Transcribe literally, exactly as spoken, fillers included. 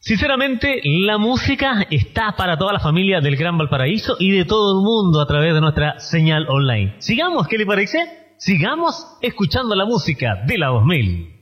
Sinceramente, la música está para toda la familia del Gran Valparaíso y de todo el mundo a través de nuestra señal online. Sigamos, ¿qué le parece? Sigamos escuchando la música de la dos mil.